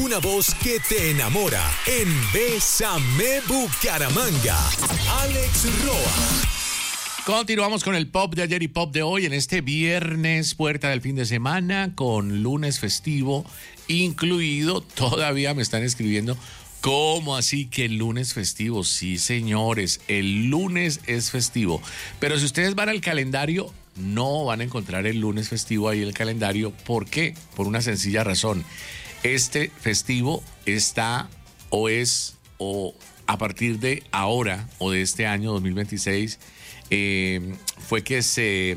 Una voz que te enamora en Bésame Bucaramanga. Alex Roa. Continuamos con el pop de ayer y pop de hoy en este viernes, puerta del fin de semana, con lunes festivo incluido. Todavía me están escribiendo, ¿cómo así que el lunes festivo? Sí, señores, el lunes es festivo. Pero si ustedes van al calendario, no van a encontrar el lunes festivo ahí en el calendario. ¿Por qué? Por una sencilla razón. Este festivo está o a partir de ahora o de este año 2026, fue que se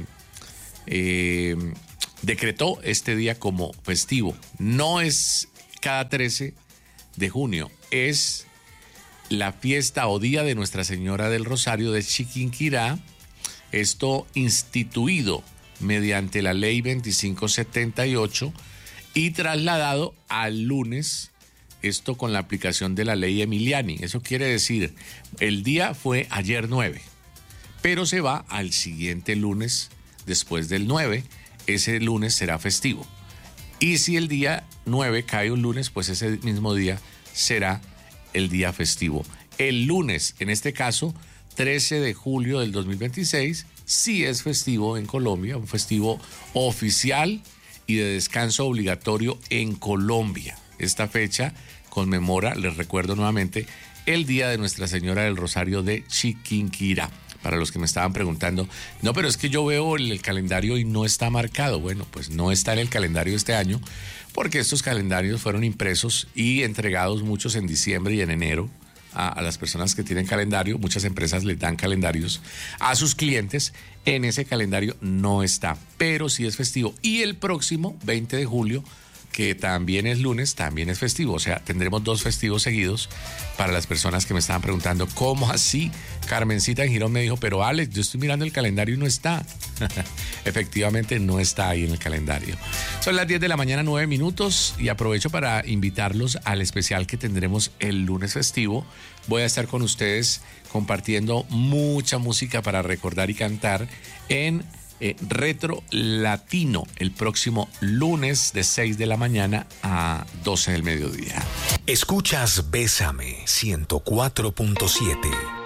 decretó este día como festivo. No es cada 13 de junio, es la fiesta o día de Nuestra Señora del Rosario de Chiquinquirá, esto instituido mediante la ley 2578 y trasladado al lunes, esto con la aplicación de la ley Emiliani. Eso quiere decir, el día fue ayer 9, pero se va al siguiente lunes después del 9, ese lunes será festivo. Y si el día 9 cae un lunes, pues ese mismo día será el día festivo. El lunes, en este caso, 13 de julio del 2026, sí es festivo en Colombia, un festivo oficial y de descanso obligatorio en Colombia. Esta fecha conmemora, les recuerdo nuevamente, el Día de Nuestra Señora del Rosario de Chiquinquirá. Para los que me estaban preguntando, no, pero es que yo veo el calendario y no está marcado. Bueno, pues no está en el calendario de este año, porque estos calendarios fueron impresos y entregados muchos en diciembre y en enero a las personas que tienen calendario. Muchas empresas les dan calendarios a sus clientes. En ese calendario no está, pero sí es festivo. Y el próximo 20 de julio, que también es lunes, también es festivo. O sea, tendremos 2 festivos seguidos para las personas que me estaban preguntando, ¿cómo así? Carmencita en Girón me dijo, pero Alex, yo estoy mirando el calendario y no está. Efectivamente, no está ahí en el calendario. Son las 10 de la mañana, 9 minutos, y aprovecho para invitarlos al especial que tendremos el lunes festivo. Voy a estar con ustedes compartiendo mucha música para recordar y cantar en Retro Latino el próximo lunes de 6 de la mañana a 12 del mediodía. Escuchas Bésame 104.7.